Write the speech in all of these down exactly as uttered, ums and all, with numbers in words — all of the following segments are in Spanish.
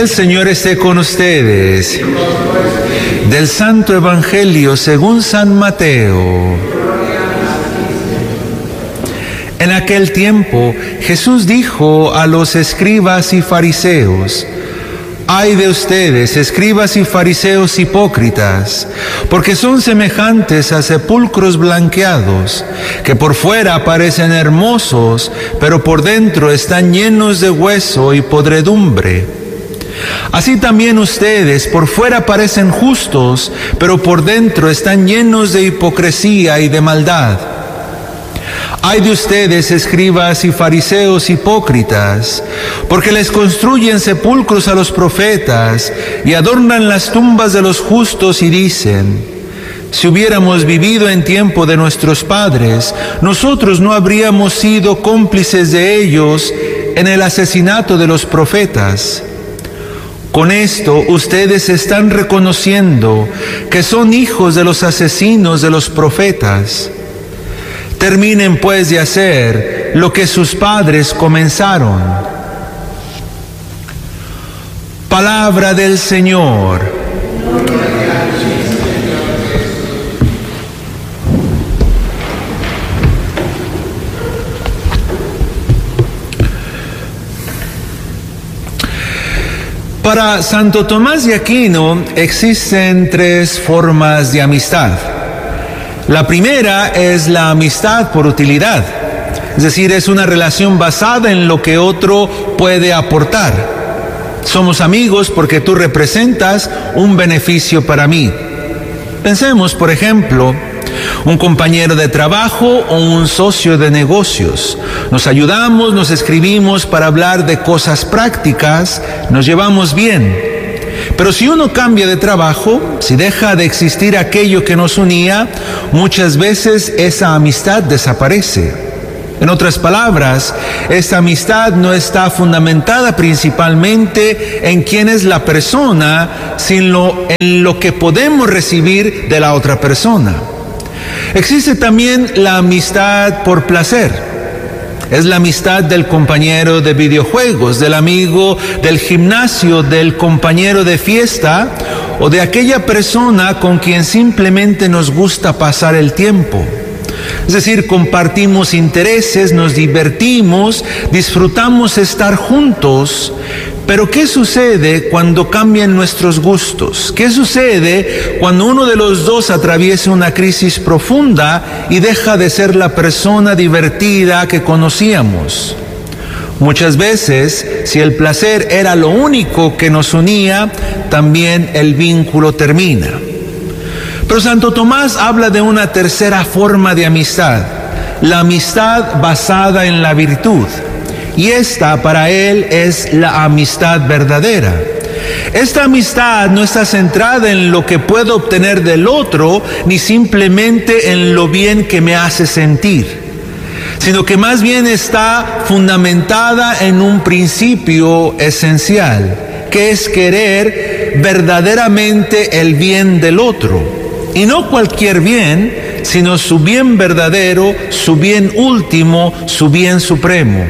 El Señor esté con ustedes. Del Santo Evangelio según San Mateo. En aquel tiempo Jesús dijo a los escribas y fariseos: Ay de ustedes, escribas y fariseos hipócritas, porque son semejantes a sepulcros blanqueados, que por fuera parecen hermosos, pero por dentro están llenos de hueso y podredumbre. Así también ustedes por fuera parecen justos, pero por dentro están llenos de hipocresía y de maldad. Ay de ustedes, escribas y fariseos hipócritas, porque les construyen sepulcros a los profetas y adornan las tumbas de los justos y dicen: si hubiéramos vivido en tiempo de nuestros padres, nosotros no habríamos sido cómplices de ellos en el asesinato de los profetas. Con esto ustedes están reconociendo que son hijos de los asesinos de los profetas. Terminen pues de hacer lo que sus padres comenzaron. Palabra del Señor. Para Santo Tomás de Aquino existen tres formas de amistad. La primera es la amistad por utilidad, es decir, es una relación basada en lo que otro puede aportar. Somos amigos porque tú representas un beneficio para mí. Pensemos, por ejemplo, un compañero de trabajo o un socio de negocios. Nos ayudamos, nos escribimos para hablar de cosas prácticas, nos llevamos bien. Pero si uno cambia de trabajo, si deja de existir aquello que nos unía, muchas veces esa amistad desaparece. En otras palabras, esta amistad no está fundamentada principalmente en quién es la persona, sino en lo que podemos recibir de la otra persona. Existe también la amistad por placer. Es la amistad del compañero de videojuegos, del amigo del gimnasio, del compañero de fiesta o de aquella persona con quien simplemente nos gusta pasar el tiempo. Es decir, compartimos intereses, nos divertimos, disfrutamos estar juntos. Pero ¿qué sucede cuando cambian nuestros gustos? ¿Qué sucede cuando uno de los dos atraviesa una crisis profunda y deja de ser la persona divertida que conocíamos? Muchas veces, si el placer era lo único que nos unía, también el vínculo termina. Pero Santo Tomás habla de una tercera forma de amistad, la amistad basada en la virtud. Y esta para él es la amistad verdadera. Esta amistad no está centrada en lo que puedo obtener del otro, ni simplemente en lo bien que me hace sentir, sino que más bien está fundamentada en un principio esencial, que es querer verdaderamente el bien del otro. Y no cualquier bien, sino su bien verdadero, su bien último, su bien supremo.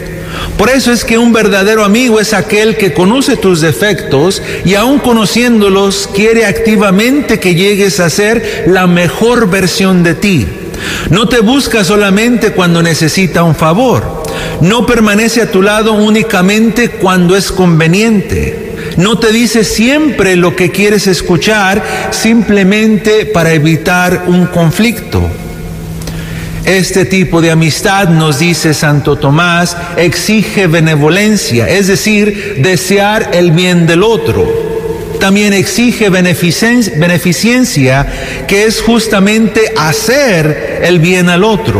Por eso es que un verdadero amigo es aquel que conoce tus defectos y aun conociéndolos quiere activamente que llegues a ser la mejor versión de ti. No te busca solamente cuando necesita un favor. No permanece a tu lado únicamente cuando es conveniente. No te dice siempre lo que quieres escuchar simplemente para evitar un conflicto. Este tipo de amistad, nos dice Santo Tomás, exige benevolencia, es decir, desear el bien del otro. También exige beneficencia, que es justamente hacer el bien al otro.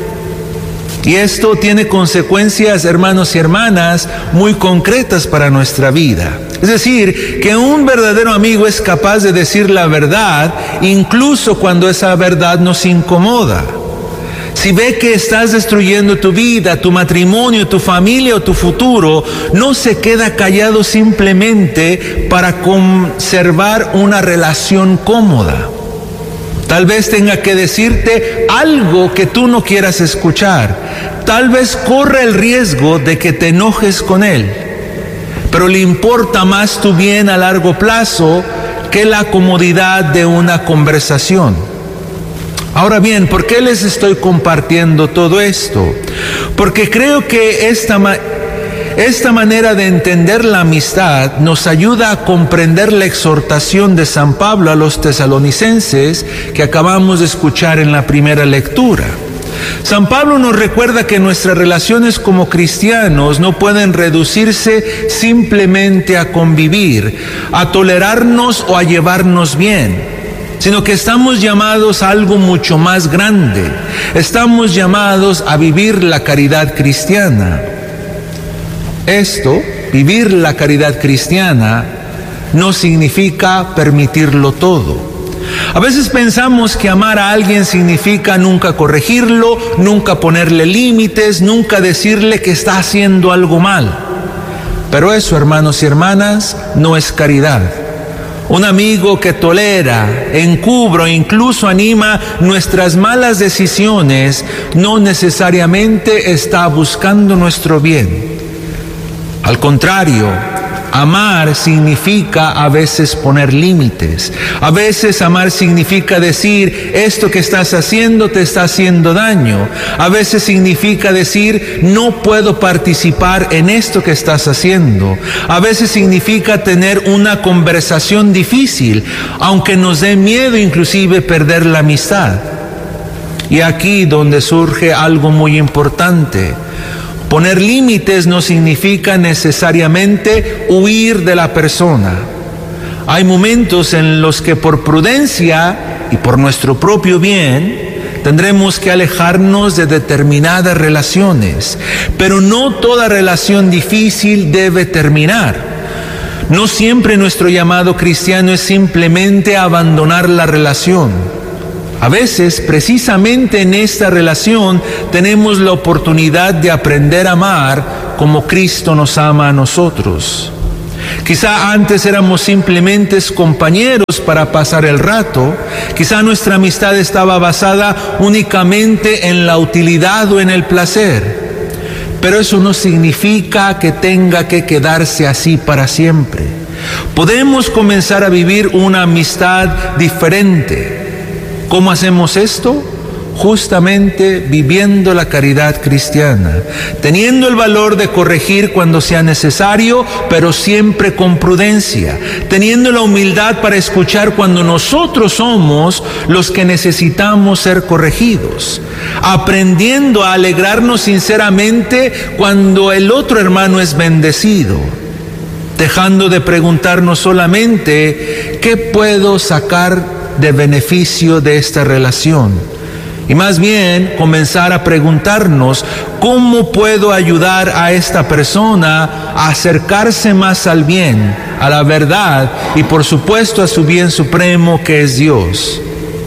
Y esto tiene consecuencias, hermanos y hermanas, muy concretas para nuestra vida. Es decir, que un verdadero amigo es capaz de decir la verdad, incluso cuando esa verdad nos incomoda. Si ve que estás destruyendo tu vida, tu matrimonio, tu familia o tu futuro, no se queda callado simplemente para conservar una relación cómoda. Tal vez tenga que decirte algo que tú no quieras escuchar. Tal vez corra el riesgo de que te enojes con él. pero le importa más tu bien a largo plazo que la comodidad de una conversación. Ahora bien, ¿por qué les estoy compartiendo todo esto? Porque creo que esta, ma- esta manera de entender la amistad nos ayuda a comprender la exhortación de San Pablo a los tesalonicenses que acabamos de escuchar en la primera lectura. San Pablo nos recuerda que nuestras relaciones como cristianos no pueden reducirse simplemente a convivir, a tolerarnos o a llevarnos bien, sino que estamos llamados a algo mucho más grande. Estamos llamados a vivir la caridad cristiana. Esto, vivir la caridad cristiana, no significa permitirlo todo. A veces pensamos que amar a alguien significa nunca corregirlo, nunca ponerle límites, nunca decirle que está haciendo algo mal. Pero eso, hermanos y hermanas, no es caridad. Un amigo que tolera, encubre o incluso anima nuestras malas decisiones no necesariamente está buscando nuestro bien. Al contrario, amar significa a veces poner límites. A veces amar significa decir, esto que estás haciendo te está haciendo daño. A veces significa decir, no puedo participar en esto que estás haciendo. A veces significa tener una conversación difícil, aunque nos dé miedo inclusive perder la amistad. Y aquí donde surge algo muy importante. Poner límites no significa necesariamente huir de la persona. Hay momentos en los que por prudencia y por nuestro propio bien tendremos que alejarnos de determinadas relaciones, pero no toda relación difícil debe terminar. No siempre nuestro llamado cristiano es simplemente abandonar la relación. A veces, precisamente en esta relación, tenemos la oportunidad de aprender a amar como Cristo nos ama a nosotros. Quizá antes éramos simplemente compañeros para pasar el rato. Quizá nuestra amistad estaba basada únicamente en la utilidad o en el placer. Pero eso no significa que tenga que quedarse así para siempre. Podemos comenzar a vivir una amistad diferente. ¿Cómo hacemos esto? Justamente viviendo la caridad cristiana, teniendo el valor de corregir cuando sea necesario, pero siempre con prudencia, teniendo la humildad para escuchar cuando nosotros somos los que necesitamos ser corregidos, aprendiendo a alegrarnos sinceramente cuando el otro hermano es bendecido, dejando de preguntarnos solamente ¿qué puedo sacar de beneficio de esta relación? Y más bien comenzar a preguntarnos ¿cómo puedo ayudar a esta persona a acercarse más al bien, a la verdad y por supuesto a su bien supremo que es Dios?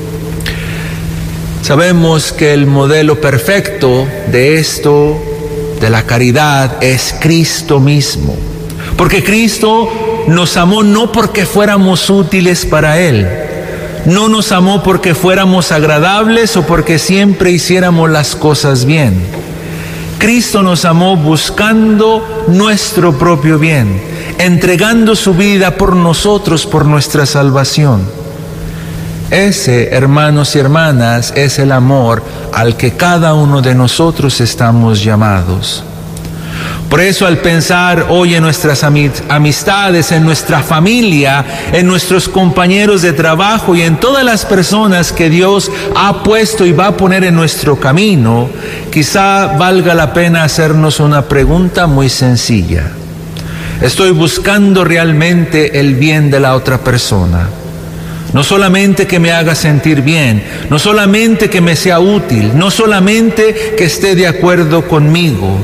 Sabemos que el modelo perfecto de esto, de la caridad, es Cristo mismo. Porque Cristo nos amó no porque fuéramos útiles para Él. No nos amó porque fuéramos agradables o porque siempre hiciéramos las cosas bien. Cristo nos amó buscando nuestro propio bien, entregando su vida por nosotros, por nuestra salvación. Ese, hermanos y hermanas, es el amor al que cada uno de nosotros estamos llamados. Por eso, al pensar hoy en nuestras amistades, en nuestra familia, en nuestros compañeros de trabajo y en todas las personas que Dios ha puesto y va a poner en nuestro camino, quizá valga la pena hacernos una pregunta muy sencilla. ¿Estoy buscando realmente el bien de la otra persona? No solamente que me haga sentir bien, no solamente que me sea útil, no solamente que esté de acuerdo conmigo.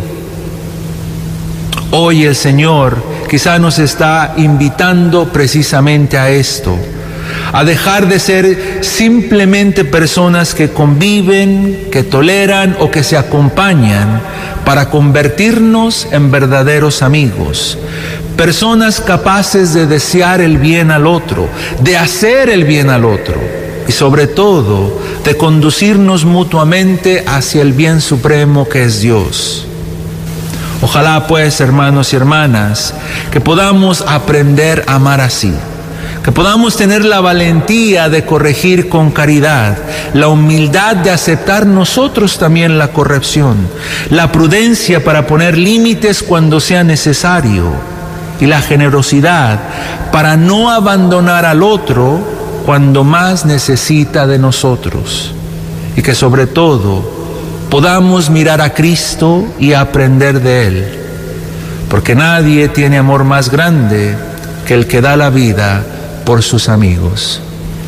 Hoy el Señor quizá nos está invitando precisamente a esto, a dejar de ser simplemente personas que conviven, que toleran o que se acompañan para convertirnos en verdaderos amigos, personas capaces de desear el bien al otro, de hacer el bien al otro y sobre todo de conducirnos mutuamente hacia el bien supremo que es Dios. Ojalá pues, hermanos y hermanas, que podamos aprender a amar así, que podamos tener la valentía de corregir con caridad, la humildad de aceptar nosotros también la corrección, la prudencia para poner límites cuando sea necesario y la generosidad para no abandonar al otro cuando más necesita de nosotros, y que sobre todo podamos mirar a Cristo y aprender de Él, porque nadie tiene amor más grande que el que da la vida por sus amigos.